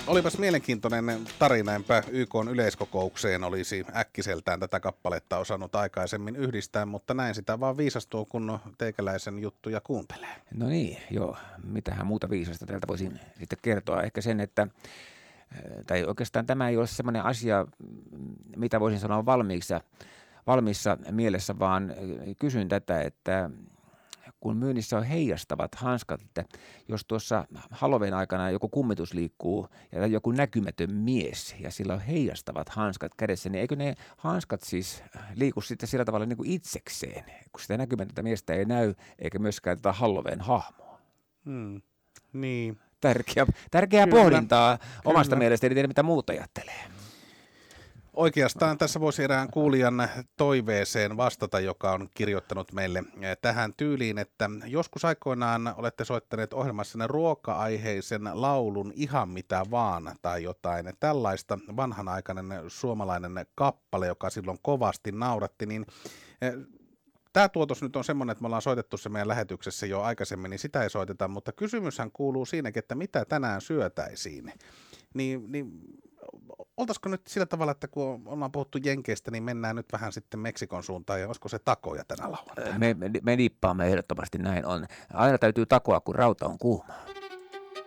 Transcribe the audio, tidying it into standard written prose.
Olipas mielenkiintoinen tarina, enpä YK:n yleiskokoukseen olisi äkkiseltään tätä kappaletta osannut aikaisemmin yhdistää, mutta näin sitä vaan viisastuu, kun teikäläisen juttuja kuuntelee. No niin, joo. Mitähän muuta viisasta täältä voisin sitten kertoa. Ehkä sen, että, tai oikeastaan tämä ei ole semmoinen asia, mitä voisin sanoa valmiissa mielessä, vaan kysyn tätä, että kun myynnissä on heijastavat hanskat, että jos tuossa Halloween aikana joku kummitus liikkuu ja joku näkymätön mies ja sillä on heijastavat hanskat kädessä, niin eikö ne hanskat siis liiku sitten sillä tavalla niin kuin itsekseen, kun sitä näkymätöntä miestä ei näy eikä myöskään tätä Halloween hahmoa? Niin. Tärkeää pohdintaa omasta mielestä, ei tiedä mitä muuta ajattelee. Oikeastaan tässä voisi erään kuulijan toiveeseen vastata, joka on kirjoittanut meille tähän tyyliin, että joskus aikoinaan olette soittaneet ohjelmassanne ruoka-aiheisen laulun Ihan mitä vaan tai jotain tällaista vanhanaikainen suomalainen kappale, joka silloin kovasti nauratti, niin tämä tuotos nyt on semmoinen, että me ollaan soitettu se meidän lähetyksessä jo aikaisemmin, niin sitä ei soiteta, mutta kysymyshän kuuluu siinäkin, että mitä tänään syötäisiin. Niin oltaisiko nyt sillä tavalla, että kun ollaan puhuttu Jenkeistä, niin mennään nyt vähän sitten Meksikon suuntaan, ja olisiko se takoja tänä lauantaina? Me nippaamme ehdottomasti, näin on. Aina täytyy takoa, kun rauta on kuumaa.